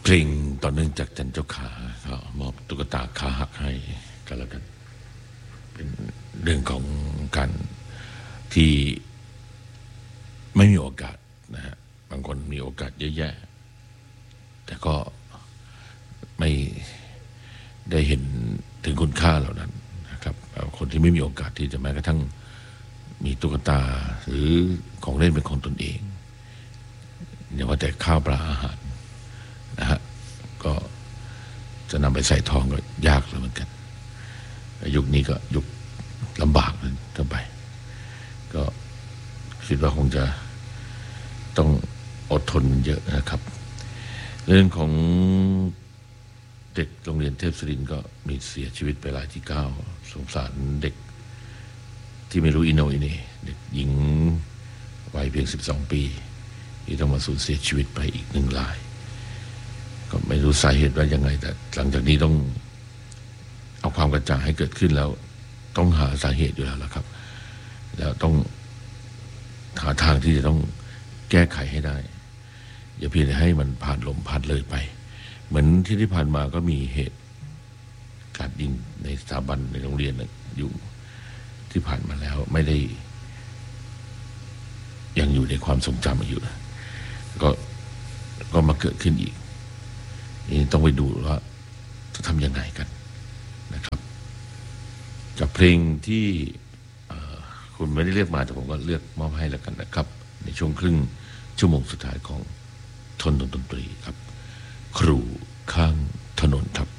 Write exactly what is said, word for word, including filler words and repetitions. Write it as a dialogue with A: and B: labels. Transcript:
A: ลงต่อเนื่องจากจันเจ้าขาก็มอบตุ๊กตาขาหักให้กันแล้วกันเป็นเรื่องของการที่ไม่มีโอกาสนะฮะบางคนมีโอกาสเยอะแยะแต่ก็ไม่ได้เห็นถึงคุณค่าเหล่านั้นนะครับคนที่ไม่มีโอกาสที่จะแม้กระทั่งมีตุ๊กตาหรือของเล่นเป็นของตนเองอย่าว่าแต่ข้าวปลาอาหารนะฮะก็จะนำไปใส่ทองก็ยากแล้วเหมือนกันยุคนี้ก็ยุคลำบากเลยทั้งไปก็คิดว่าคงจะต้องอดทนเยอะนะครับเรื่องของเด็กโรงเรียนเทพศิรินทร์ก็มีเสียชีวิตไปรายที่เก้าสงสารเด็กที่ไม่รู้อิโนอินี่เด็กหญิงวัยเพียงสิบสองปีที่ต้องมาสูญเสียชีวิตไปอีกหนึ่งรายก็ไม่รู้สาเหตุว่ายังไงแต่หลังจากนี้ต้องเอาความกระจ่างให้เกิดขึ้นแล้วต้องหาสาเหตุอยู่แล้วล่ะครับแล้วต้องหาทางที่จะต้องแก้ไขให้ได้อย่าเพียงแต่ให้มันผ่านลมผ่านเลยไปเหมือนที่ที่ผ่านมาก็มีเหตุการยิงในสถาบันในโรงเรียนอยู่ที่ผ่านมาแล้วไม่ได้ยังอยู่ในความทรงจำอยู่ก็ก็มาเกิดขึ้นอีกนี่ต้องไปดูว่าจะทำยังไงกันนะครับกับเพลงที่คุณไม่ได้เลือกมาแต่ผมก็เลือกมอบให้แล้วกันนะครับในช่วงครึ่งชั่วโมงสุดท้ายของทนดนตรีครับครูข้างถนนครับ